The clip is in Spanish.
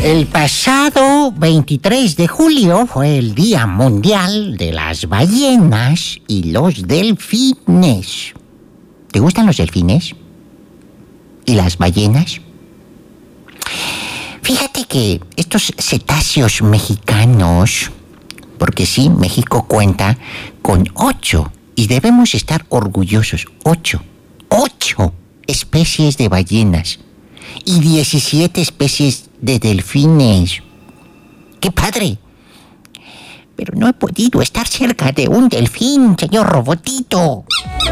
El pasado 23 de julio fue el Día Mundial de las Ballenas y los Delfines. ¿Te gustan los delfines? ¿Y las ballenas? Fíjate que estos cetáceos mexicanos, porque sí, México cuenta con 8 y debemos estar orgullosos. 8 especies de ballenas y 17 especies de delfines. ¡Qué padre! Pero no he podido estar cerca de un delfín, señor Robotito.